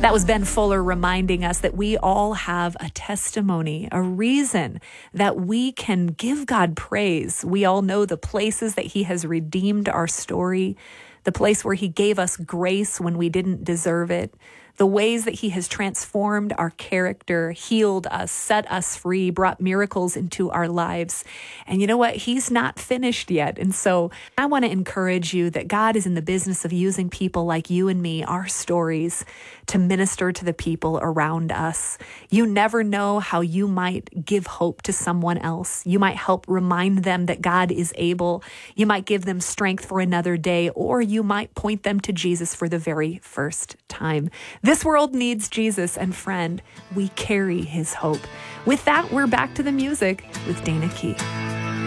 That was Ben Fuller reminding us that we all have a testimony, a reason that we can give God praise. We all know the places that He has redeemed our story, the place where He gave us grace when we didn't deserve it, the ways that He has transformed our character, healed us, set us free, brought miracles into our lives. And you know what? He's not finished yet. And so I want to encourage you that God is in the business of using people like you and me, our stories, to minister to the people around us. You never know how you might give hope to someone else. You might help remind them that God is able. You might give them strength for another day, or you might point them to Jesus for the very first time. This world needs Jesus, and friend, we carry His hope. With that, we're back to the music with Dana Key.